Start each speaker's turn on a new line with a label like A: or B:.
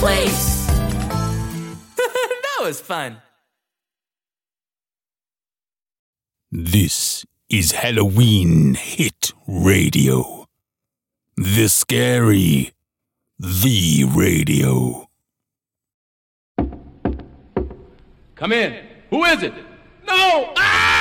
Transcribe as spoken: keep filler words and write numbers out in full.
A: place.
B: That was fun.
C: This is Halloween Hit Radio. The Scary, the Radio.
D: Come in. Who is it? No! Ah!